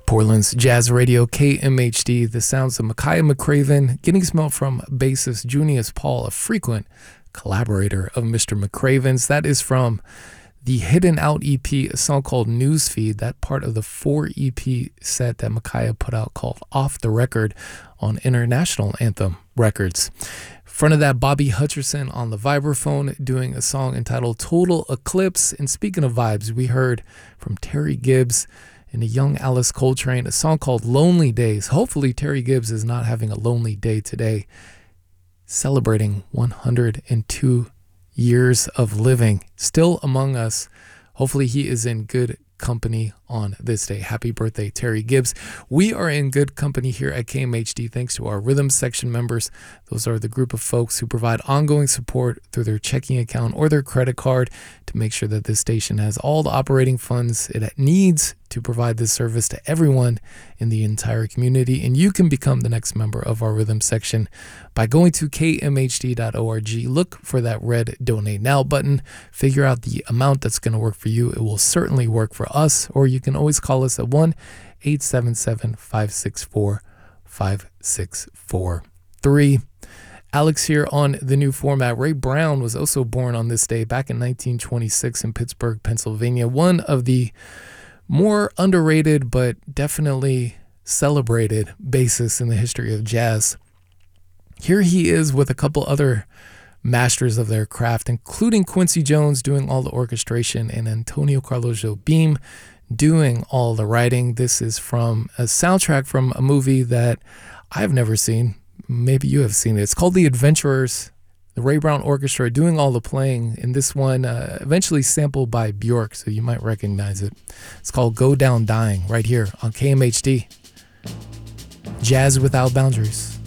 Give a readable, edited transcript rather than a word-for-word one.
Portland's Jazz Radio, KMHD, the sounds of Makaya McCraven, getting smelled from bassist Junius Paul, a frequent collaborator of Mr. McCraven's. That is from the Hidden Out EP, a song called Newsfeed, that part of the 4 EP set that Makaya put out called Off the Record on International Anthem Records. Front of that, Bobby Hutcherson on the vibraphone doing a song entitled Total Eclipse. And speaking of vibes, we heard from Terry Gibbs and a young Alice Coltrane, a song called Lonely Days. Hopefully Terry Gibbs is not having a lonely day today, celebrating 102 years of living, still among us. Hopefully he is in good company on this day. Happy birthday, Terry Gibbs. We are in good company here at KMHD thanks to our Rhythm Section members. Those are the group of folks who provide ongoing support through their checking account or their credit card to make sure that this station has all the operating funds it needs to provide this service to everyone in the entire community. And you can become the next member of our Rhythm Section by going to kmhd.org. Look for that red Donate Now button. Figure out the amount that's going to work for you. It will certainly work for us. Or you can always call us at 1-877-564-5643. Alex here on the new format. Ray Brown was also born on this day back in 1926 in Pittsburgh, Pennsylvania. One of the more underrated but definitely celebrated bassists in the history of jazz. Here he is with a couple other masters of their craft, including Quincy Jones doing all the orchestration and Antonio Carlos Jobim doing all the writing. This is from a soundtrack from a movie that I've never seen. Maybe you have seen it. It's called The Adventurers. The Ray Brown Orchestra doing all the playing in this one, eventually sampled by Bjork, so you might recognize it. It's called Go Down Dying, right here on KMHD. Jazz Without Boundaries.